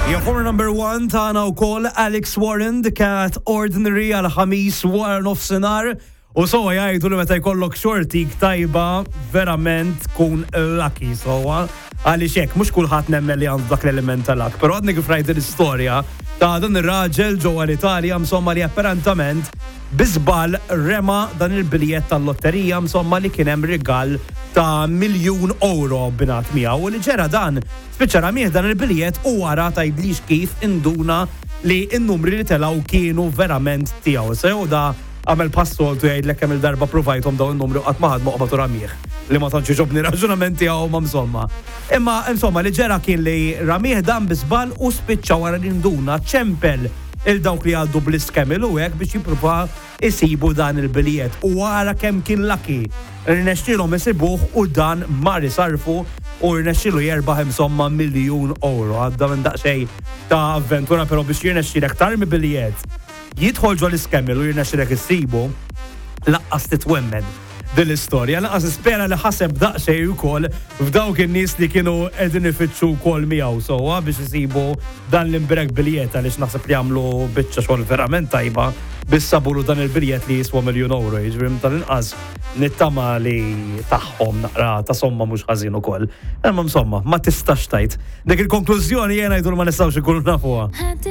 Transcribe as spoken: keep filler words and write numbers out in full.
Jaffur number one tana u koll Alex Warren, The Cat Ordinary għal ħamis wara nofsinhar. U so jgħidu li meta jkollok xortik tajba verament kun lucky sowa. Għaliex hekk mhux kulħadd nemmel li għandu dak l-element tal-luck, però għadni kif rajt l-istorja ta' dan ir-raġel ġewwa l-Italja insomma li apparentament biżball rema dan il-biljett tal-lotterija insomma li kien hemm rigal ta' miljun euro binat miegħu u li ġera dan spiċċa ramih dan il-biljett u wara tgħidlix kif induna li n-numri li telgħu kienu verament tiegħu. Sew da għamel passoltu jgħidlek kemm il-darba provajthom dawn in-numru qatt ma ħadmu qabatu ramih li ma tantx ġobni raġunamenti għaw ma insomma. Imma insomma li ġera kien li ramih dan biżball u spiċċa wara li nduna ċempel il-dawk li għaddu bl-iskemil u hekk biex jippruva isibu dan il-biljet u wara kemm kien lucky. Rnexxilhom isibuh u dan mar isarfu u rnexxilu jerbaħ insomma miljun euro. Għadda minn daqsxejn ta' avventura però biex jirnexxilek tarmi biljet jidħol ġol iskemil u jirnexxilek issibu laqqas titwemmed dil-istorja. Laqqas ispera li ħaseb daqsxejn ukoll f'dawk in-nies li kienu qegħdin ifittxu wkoll miegħu sewwa biex isibu dan l-imbrek biljett għaliex naħseb li jagħmlu biċċa xogħol verament tajba biss sabulu dan il-biljett li jiswa miljun euro. Jiġifieri tal-inqas nittama li tagħhom naqra ta' somma mhux ħażin ukoll. Imma insomma ma tistax tajt. Dik il-konklużjoni jiena jgħidu ma nistgħux ikunu nafuha.